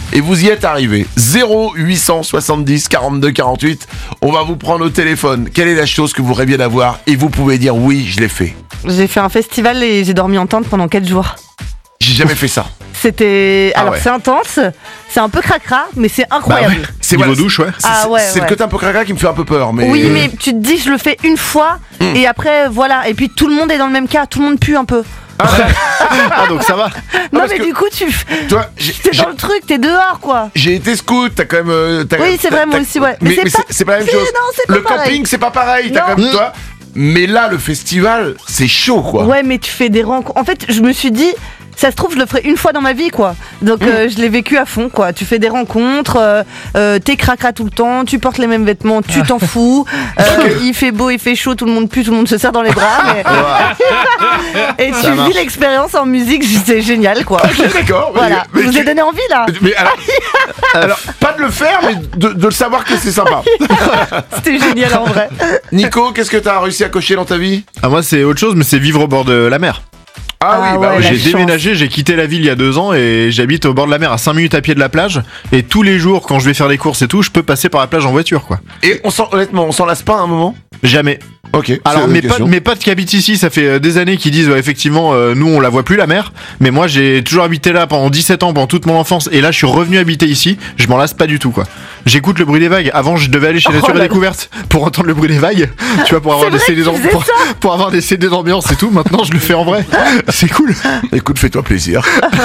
et vous y êtes arrivé. 0870 42 48. On va vous prendre au téléphone. Quelle est la chose que vous rêviez d'avoir? Et vous pouvez dire oui, je l'ai fait. J'ai fait un festival et j'ai dormi en tente pendant 4 jours. J'ai jamais fait ça. C'était... Ah Alors ouais. c'est intense, c'est un peu cracra, mais c'est incroyable. Bah ouais. C'est Niveau voilà, douche, ouais. c'est le côté un peu craquant qui me fait un peu peur. Mais... Oui, mais tu te dis, je le fais une fois, et après, voilà. Et puis tout le monde est dans le même cas, tout le monde pue un peu. Ah, donc ça va. Non, parce mais que- du coup, Toi, t'es dans le truc, t'es dehors, quoi. j'ai été scout, t'as quand même... Oui, c'est vrai, moi aussi, ouais. Mais c'est pas la même chose. Non, c'est pas Le pareil. camping, c'est pas pareil. T'as Non. quand même toi. Mais là, le festival, c'est chaud, quoi. Ouais, mais tu fais des rencontres. En fait, je me suis dit, ça se trouve, je le ferai une fois dans ma vie, quoi. Donc, je l'ai vécu à fond, quoi. Tu fais des rencontres, t'es cracra tout le temps, tu portes les mêmes vêtements, tu t'en fous. Il fait beau, il fait chaud, tout le monde pue, tout le monde se serre dans les bras. Et tu vis l'expérience en musique, c'est génial, quoi. Ok, d'accord. Voilà, Mais je vous tu- ai donné envie, là. Mais alors, pas de le faire, mais de le savoir que c'est sympa. C'était génial, en vrai. Nico, qu'est-ce que t'as réussi à cocher dans ta vie? Ah, moi, c'est autre chose, mais c'est vivre au bord de la mer. Ah oui, bah ouais, oui. la J'ai chance. déménagé, j'ai quitté la ville il y a 2 ans et j'habite au bord de la mer à 5 minutes à pied de la plage. Et tous les jours, quand je vais faire les courses et tout, je peux passer par la plage en voiture, quoi. Et honnêtement, on s'en lasse pas à un moment? Jamais. Ok. Alors c'est une question. mes potes qui habitent ici, ça fait des années qu'ils disent effectivement nous on la voit plus la mer, mais moi j'ai toujours habité là pendant 17 ans, pendant toute mon enfance, et là je suis revenu habiter ici, je m'en lasse pas du tout, quoi. J'écoute le bruit des vagues. Avant je devais aller chez Nature et Découverte pour entendre le bruit des vagues, tu vois, pour avoir des vrai CD que tu faisais pour avoir des CD d'ambiance et tout. Maintenant je le fais en vrai. C'est cool. Écoute, fais-toi plaisir.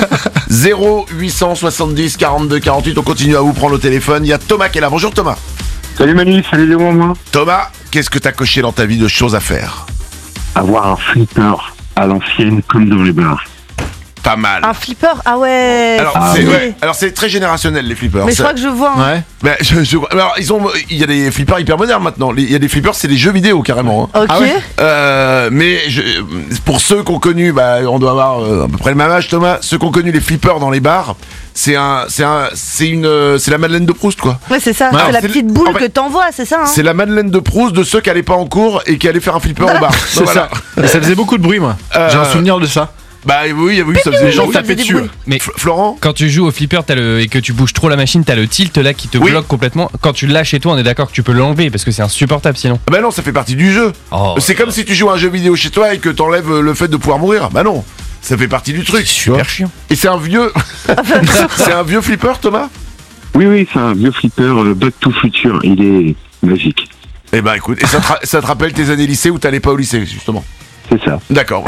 0870 42 48, on continue à vous prendre au téléphone. Il y a Thomas qui est là. Bonjour Thomas. Salut Manu, salut les mamans. Thomas, qu'est-ce que t'as coché dans ta vie de choses à faire? Avoir un flipper à l'ancienne comme dans les bars. Pas mal. Un flipper, ah ouais. Alors c'est très générationnel les flippers. Mais je crois que je vois. Hein. Ouais. Ben, alors il y a des flippers hyper modernes maintenant. Il y a des flippers, c'est des jeux vidéo carrément. Hein. Ok. Ah ouais. Mais pour ceux qui ont connu, on doit avoir à peu près le même âge, Thomas. Ceux qui ont connu les flippers dans les bars, c'est la Madeleine de Proust, quoi. Ouais, c'est ça. Ouais, c'est la c'est- petite boule en fait, que t'envoies, c'est ça. Hein. C'est la Madeleine de Proust de ceux qui allaient pas en cours et qui allaient faire un flipper au bar. C'est Donc, voilà. ça. Et ça faisait beaucoup de bruit, moi. J'ai un souvenir de ça. Bah oui, ça faisait Les gens ça tapaient faisait du dessus. bruit. Mais Florent. quand tu joues au flipper et que tu bouges trop la machine, t'as le tilt là qui te Oui. bloque complètement. Quand tu l'as chez toi, on est d'accord que tu peux l'enlever parce que c'est insupportable sinon. Bah non, ça fait partie du jeu. Oh. C'est comme si tu joues à un jeu vidéo chez toi et que t'enlèves le fait de pouvoir mourir. Bah non, ça fait partie du truc. tu vois. Super chiant. Et c'est un vieux, c'est un vieux flipper, Thomas. Oui, c'est un vieux flipper Back to Future. Il est magique. Eh ben écoute, et ça te rappelle tes années lycée où t'allais pas au lycée justement. C'est ça. D'accord.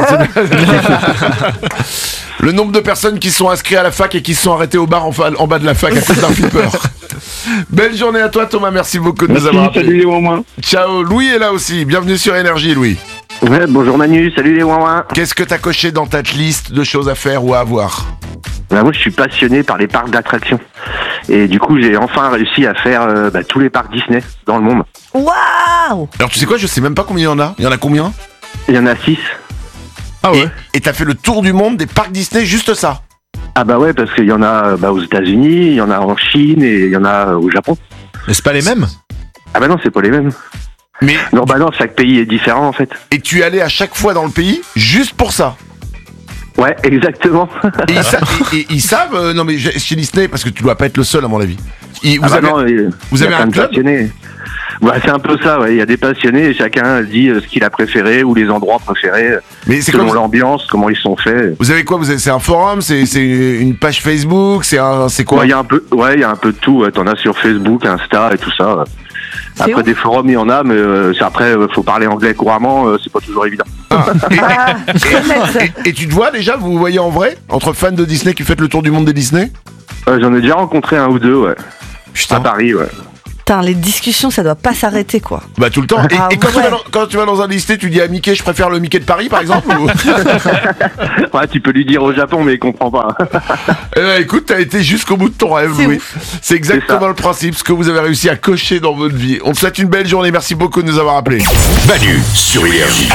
Le nombre de personnes qui sont inscrites à la fac et qui se sont arrêtées au bar en bas de la fac à cause d'un flipper. Belle journée à toi Thomas, merci beaucoup de nous avoir Merci, salut appelés. les mamans. Ciao, Louis est là aussi, bienvenue sur Énergie Louis. Ouais, bonjour Manu, salut les ouin. Qu'est-ce que t'as coché dans ta liste de choses à faire ou à avoir? Moi je suis passionné par les parcs d'attractions. Et du coup j'ai enfin réussi à faire tous les parcs Disney dans le monde. Waouh. Alors tu sais quoi, je sais même pas combien il y en a. Il y en a combien? Il y en a 6. Ah ouais. Et t'as fait le tour du monde des parcs Disney, juste ça? Ah bah ouais, parce qu'il y en a aux États-Unis, il y en a en Chine et il y en a au Japon. Mais c'est pas les mêmes. Ah bah non, c'est pas les mêmes. Mais Non, chaque pays est différent en fait. et tu es allé à chaque fois dans le pays juste pour ça? Ouais, exactement. Et ils savent, non mais chez Disney, parce que tu dois pas être le seul à mon avis. Vous avez il y a un plein de club? passionnés. Ouais, c'est un peu ça, ouais. Il y a des passionnés et chacun dit ce qu'il a préféré ou les endroits préférés, Mais c'est selon comme l'ambiance, comment ils sont faits. vous avez quoi? C'est un forum? C'est une page Facebook? C'est quoi? Ouais, il y a un peu de tout. Ouais. T'en as sur Facebook, Insta et tout ça. C'est Après ouf. des forums, il y en a, mais après, faut parler anglais couramment, c'est pas toujours évident. Ah, Ah, je connais ça. et tu te vois déjà, vous vous voyez en vrai? Entre fans de Disney qui faites le tour du monde des Disney? J'en ai déjà rencontré un ou deux, ouais. Putain. À Paris, ouais. Putain, les discussions, ça doit pas s'arrêter, quoi. Bah tout le temps. Et, Ah et quand, ouais. quand tu vas dans un Disney, tu dis à Mickey, je préfère le Mickey de Paris par exemple ou... Ouais, tu peux lui dire au Japon, mais il comprend pas. Eh ben, écoute, t'as été jusqu'au bout de ton rêve, C'est Louis. C'est exactement C'est ça. le principe, ce que vous avez réussi à cocher dans votre vie. On te souhaite une belle journée, merci beaucoup de nous avoir appelés. Manu sur Énergie.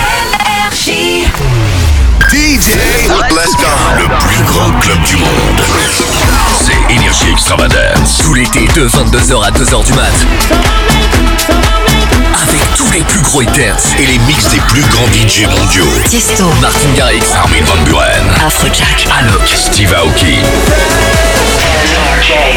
DJ Let's Go. Le plus grand club du monde. C'est Énergie Extravagance. Tout l'été de 22h à 2h du mat. Avec tous les plus gros hits Et les mix des plus grands DJ mondiaux. Tiesto, Martin Garrix, Armin van Buuren, Afrojack, Alok, Steve Aoki.